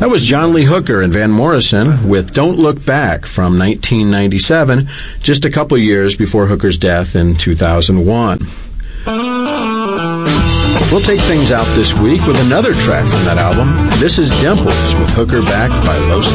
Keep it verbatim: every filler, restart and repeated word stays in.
That was John Lee Hooker and Van Morrison with Don't Look Back from nineteen ninety-seven, just a couple years before Hooker's death in two thousand one. We'll take things out this week with another track from that album. This is Dimples with Hooker backed by Los